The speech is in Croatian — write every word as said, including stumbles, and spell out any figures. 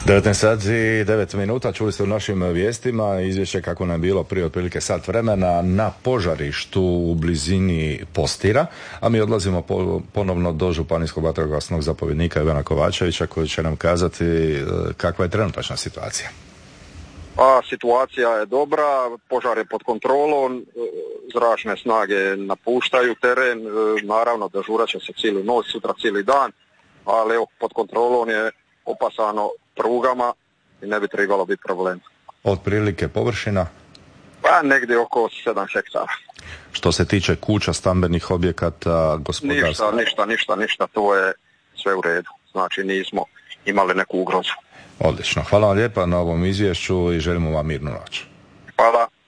devetnaest sati i devet minuta, čuli ste u našim vijestima izvješće kako nam je bilo prije otprilike sat vremena na požarištu u blizini Postira, a mi odlazimo po, ponovno do županijskog vatrogasnog zapovjednika Ivana Kovačevića koji će nam kazati kakva je trenutačna situacija. A situacija je dobra, požar je pod kontrolom, zračne snage napuštaju teren, naravno dežurat će se cijelu noć, sutra cijeli dan, ali evo, pod kontrolom je opasano prugama i ne bi trebalo biti problem. Otprilike površina? Pa negdje oko sedam hektara. Što se tiče kuća, stambenih objekata, gospodarstva? Ništa, ništa, ništa, ništa, to je sve u redu. Znači nismo imali neku ugrozu. Odlično. Hvala vam lijepa na ovom izvješću i želimo vam mirnu noć. Hvala.